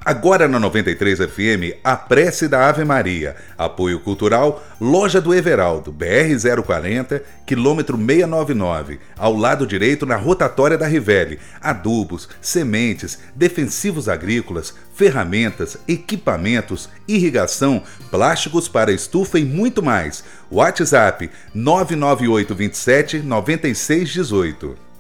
Agora na 93 FM, a prece da Ave Maria. Apoio cultural, Loja do Everaldo, BR-040, quilômetro 699, ao lado direito na rotatória da Rivelli. Adubos, sementes, defensivos agrícolas, ferramentas, equipamentos, irrigação, plásticos para estufa e muito mais. WhatsApp 99827 9618.